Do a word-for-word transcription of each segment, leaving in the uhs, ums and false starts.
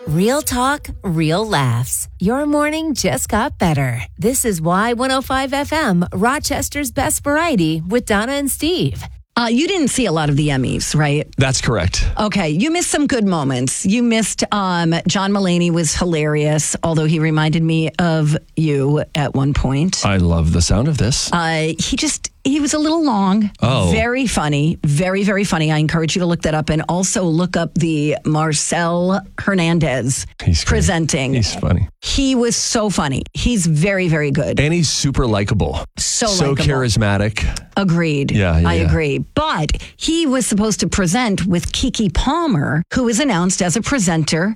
Real talk, real laughs. Your morning just got better. This is Y one oh five F M, Rochester's Best Variety with Donna and Steve. Uh, you didn't see a lot of the Emmys, right? That's correct. Okay, you missed some good moments. You missed um, John Mulaney was hilarious, although he reminded me of you at one point. I love the sound of this. Uh, he just, he was a little long. Oh. Very funny. Very, very funny. I encourage you to look that up and also look up the Marcel Hernandez He's great. presenting. He's funny. He was so funny. He's very, very good. And he's super likable. So So likable. charismatic. Agreed. Yeah, yeah, I yeah. agree. But he was supposed to present with Keke Palmer, who was announced as a presenter,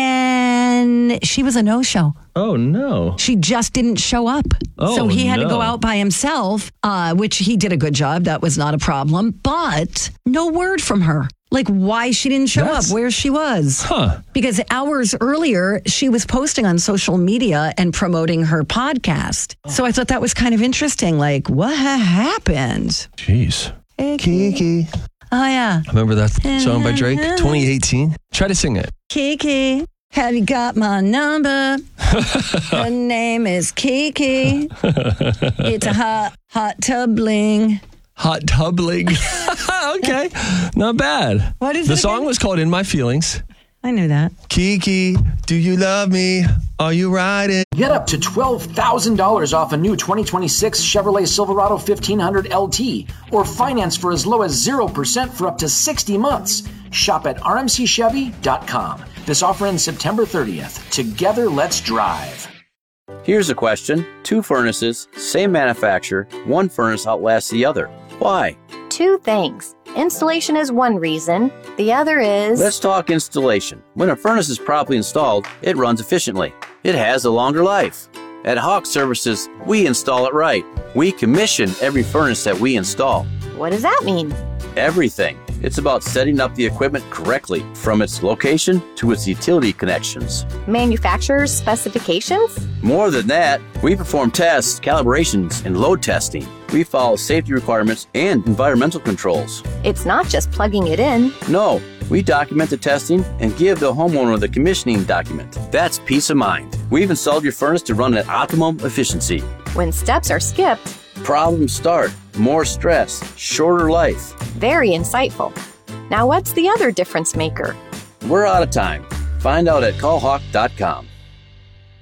and she was a no-show. Oh, no. She just didn't show up. Oh, so he had to no. go out by himself, uh, which he did a good job. That was not a problem. But no word from her. Like why she didn't show That's- up, where she was. Huh. Because hours earlier, she was posting on social media and promoting her podcast. So I thought that was kind of interesting. Like, what ha- happened? Jeez. Kiki. Oh, yeah. Remember that song by Drake? twenty eighteen? Try to sing it. Kiki, have you got my number? Her name is Kiki. It's a hot, hot tub bling. Hot tubbling. Okay. Not bad. What is the it song again? was called In My Feelings. I knew that. Kiki, do you love me? Are you riding? Get up to twelve thousand dollars off a new twenty twenty-six Chevrolet Silverado fifteen hundred L T or finance for as low as zero percent for up to sixty months. Shop at r m c chevy dot com. This offer ends September thirtieth. Together, let's drive. Here's a question. Two furnaces, same manufacturer, one furnace outlasts the other. Why? Two things. Installation is one reason. The other is... Let's talk installation. When a furnace is properly installed, it runs efficiently. It has a longer life. At Hawk Services, we install it right. We commission every furnace that we install. What does that mean? Everything. It's about setting up the equipment correctly, from its location to its utility connections. Manufacturer's specifications? More than that, we perform tests, calibrations, and load testing. We follow safety requirements and environmental controls. It's not just plugging it in. No, we document the testing and give the homeowner the commissioning document. That's peace of mind. We've installed your furnace to run at optimum efficiency. When steps are skipped, Problems start, more stress, shorter life. very insightful. Now what's the other difference maker? We're out of time. Find out at call hawk dot com.